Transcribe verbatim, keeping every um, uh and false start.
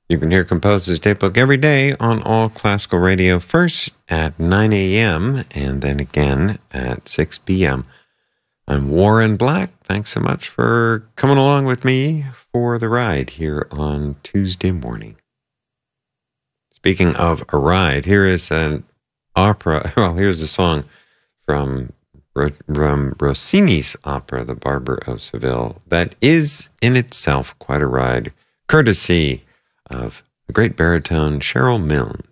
You can hear Composer's Daybook every day on All Classical Radio, first at nine a.m. and then again at six p.m. I'm Warren Black. Thanks so much for coming along with me for the ride here on Tuesday morning. Speaking of a ride, here is an opera. Well, here's a song from, from Rossini's opera, The Barber of Seville, that is in itself quite a ride, courtesy of the great baritone Cheryl Milne.